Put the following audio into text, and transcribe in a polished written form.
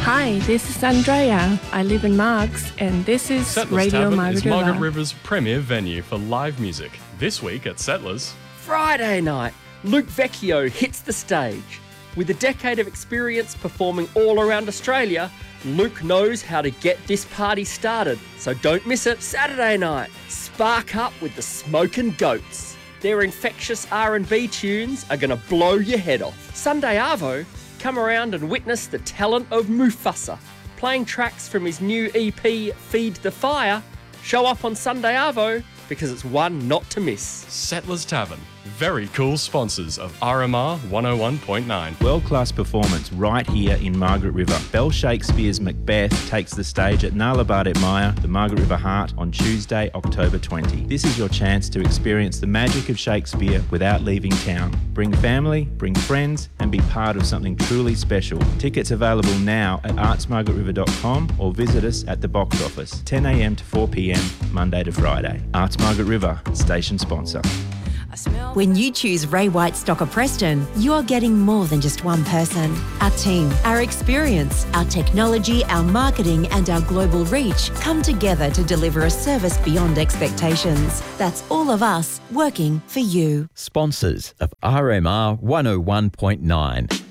Hi, this is Andrea. I live in Marks, and this is Settlers Radio Tavern Margaret is River. Margaret River's premier venue for live music. This week at Settlers. Friday night, Luke Vecchio hits the stage. With a decade of experience performing all around Australia, Luke knows how to get this party started. So don't miss it. Saturday night, spark up with the Smokin' Goats. Their infectious R&B tunes are going to blow your head off. Sunday Arvo, come around and witness the talent of Mufasa. Playing tracks from his new EP, Feed the Fire. Show up on Sunday Arvo because it's one not to miss. Settlers Tavern, very cool sponsors of RMR 101.9. World-class performance right here in Margaret River. Bell Shakespeare's Macbeth takes the stage at Nala Bardet Maya, the Margaret River Heart, on Tuesday, October 20. This is your chance to experience the magic of Shakespeare without leaving town. Bring family, bring friends, and be part of something truly special. Tickets available now at artsmargaretriver.com or visit us at the box office, 10 a.m. to 4 p.m, Monday to Friday. Arts Margaret River, station sponsor. When you choose Ray White Stocker Preston, you're getting more than just one person. Our team, our experience, our technology, our marketing and our global reach come together to deliver a service beyond expectations. That's all of us working for you. Sponsors of RMR 101.9.